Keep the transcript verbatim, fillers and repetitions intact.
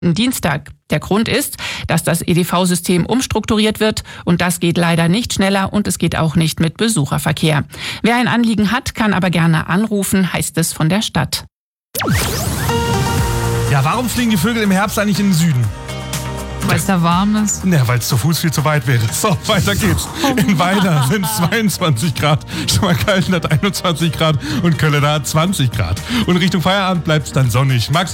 Dienstag. Der Grund ist, dass das E D V-System umstrukturiert wird und das geht leider nicht schneller und es geht auch nicht mit Besucherverkehr. Wer ein Anliegen hat, kann aber gerne anrufen, heißt es von der Stadt. Ja, warum fliegen die Vögel im Herbst eigentlich in den Süden? Weil es da warm ist. Ja, weil es zu Fuß viel zu weit wäre. So, weiter geht's. In Weida sind es zweiundzwanzig Grad, Schmalkalden hat einundzwanzig Grad und Köln hat zwanzig Grad. Und Richtung Feierabend bleibt es dann sonnig. Max